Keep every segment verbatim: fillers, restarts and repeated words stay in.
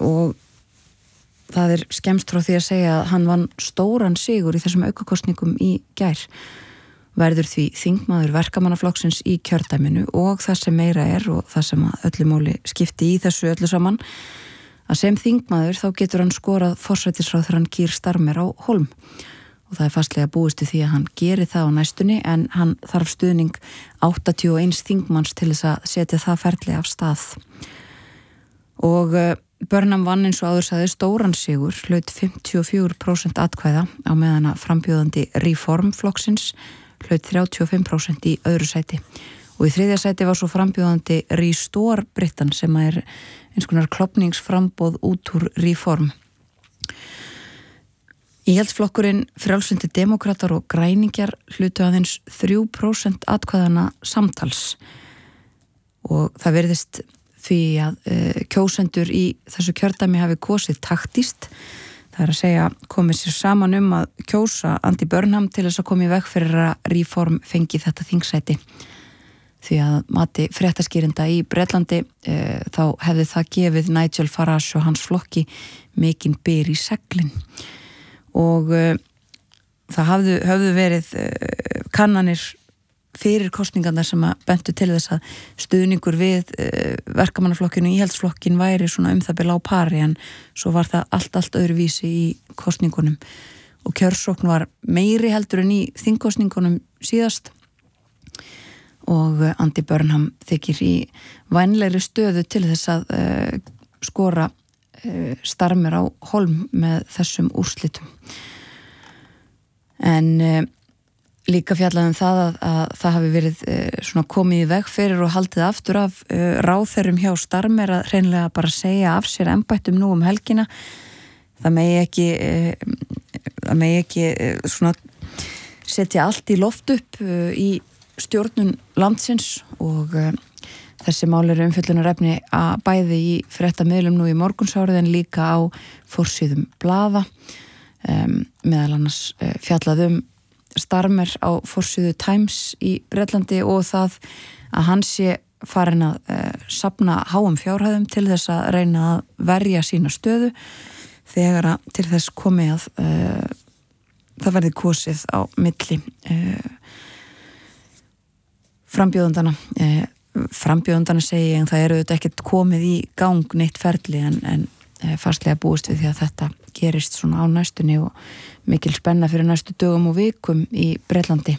og það er skemmst frá því að segja að hann vann stóran sigur í þessum aukakostningum í gær. Verður því þingmaður verkamannaflokksins í kjördæminu og það sem meira er og það sem að öllu máli skipti í þessu öllu saman, að sem þingmaður þá getur hann skorað forsætisráðherrann Keir Starmer á Hólm og það er fastlega búist við því að hann geri það á næstunni en hann þarf stuðning áttatíu og eins þingmanns til þess að setja það ferli af stað. Og Burnham vann eins og áður sagði stóran sigur, hlaut fimmtíu og fjögur prósent atkvæða á meðan að frambjóðandi Reform-flokksins hlaut þrjátíu og fimm prósent í öðru sæti og í þriðja sæti var svo frambjóðandi Restore Britain sem er eins konar klofningsframboð út úr Reform. Íhaldsflokkurinn Frjálslyndi demókratar og græningjar hlutu aðeins þrjú prósent atkvæðana samtals og það virðist því að uh, kjósendur í þessu kjördæmi hafi kosið taktíst. Það er að segja komið sér saman um að kjósa Andy Burnham til þess að koma í veg fyrir að Reform fengi þetta þingsæti. Því að mati fréttaskýrinda í Bretlandi e, þá hefði það gefið Nigel Farage og hans flokki mikinn byr í seglin. Og e, það hafðu, höfðu verið e, kannanir fyrir kosningarnar sem að bentu til þess að stuðningur við uh, verkamannaflokkinu og íhaldsflokkin væri svona um það bil á pari en svo var það allt, allt öðruvísi í kosningunum og kjörsókn var meiri heldur en í þingkosningunum síðast og uh, Andy Burnham þykir í vænlegri stöðu til þess að uh, skora uh, Starmer á Hólm með þessum úrslitum. En uh, líka fjallaðum það að, að það hafi verið e, svona komið í veg fyrir og haldið aftur af e, ráðherrum hjá Starmer að hreinlega bara segja af sér embættum nú um helgina. Það megi ekki, e, það megi ekki e, svona setja allt í loft upp e, í stjórnun landsins og e, þessi mál eru umfjöllunarefni að bæði í fréttamiðlum nú í morgunsárið en líka á forsíðum blaða e, meðal annars e, fjallaðum Starmer á forsíðu Times í Bretlandi og það að hann sé farin að uh, safna háum fjárhæðum til þess að reyna að verja sína stöðu þegar að til þess komi að uh, það verði kosið á milli uh, frambjóðandana uh, frambjóðandana segi ég en það eru þetta ekkert komið í gang neitt ferli en, en uh, fastlega búist við því að þetta gerist svona á næstunni og mikil spenna fyrir næstu dögum og vikum í Bretlandi.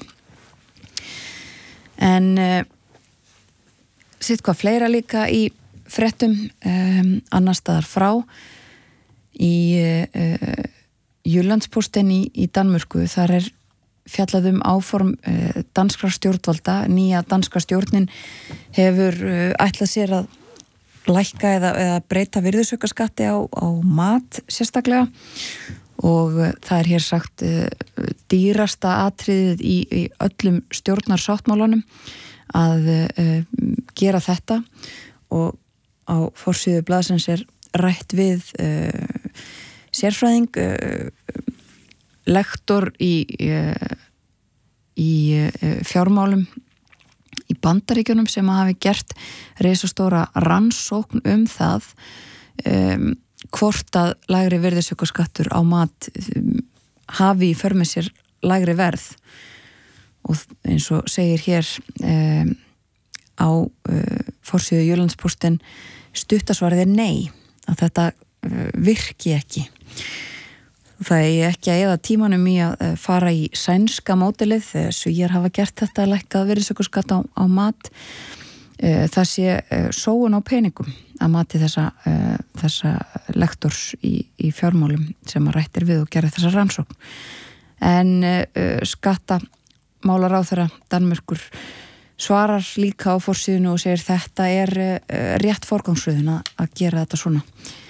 En uh, sitt hvað fleira líka í fréttum um, annar staðar frá í uh, Jyllandsposten í, í Danmörku. Þar er fjallað um áform uh, danskra stjórnvalda. Nýja danska stjórnin hefur uh, ætlað sér að lækka eða, eða breyta virðisaukaskatti á, á mat sérstaklega og uh, það er hér sagt uh, dýrasta atriðið í, í öllum stjórnarsáttmálanum að uh, gera þetta og á forsíðu blaðsins er rætt við uh, sérfræðing uh, lektor í, uh, í uh, fjármálum í Bandaríkjunum sem hafi gert risastóra rannsókn um það um, hvort að lægri virðisaukaskattur á mat um, hafi í för með sér lægri verð og eins og segir hér um, á uh, forsíðu Jyllandsposten stuttasvarið er nei, að þetta uh, virki ekki. Það er ekki að eða tímanum í að fara í sænska mótilið þegar Svíar hafa gert þetta að lækka virðisaukaskatt á, á mat. Það sé sóun á peningum að mati þessa, þessa lektors í, í fjármálum sem að rættir við og gera þessa rannsókn. En skattamálaráðherra Danmerkur svarar líka á forsíðunu og segir þetta er rétt forgangsröðun að gera þetta svona.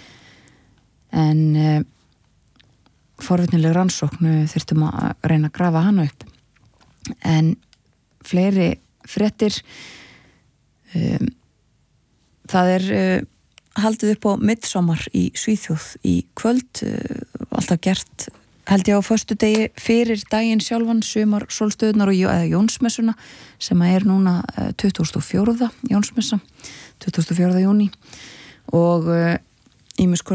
En forvitnileg rannsóknu þyrftum að reyna að grafa hana upp. En fleiri fréttir um, það er uh, haldið upp á midsommar í Svíþjóð í kvöld, uh, alltaf gert held ég á föstudegi fyrir daginn sjálfan, sumar sólstöðunar og eða Jónsmessuna sem er núna uh, tuttugasta og fjórða Jónsmessa tuttugasta og fjórða júní og uh, ýmiss konar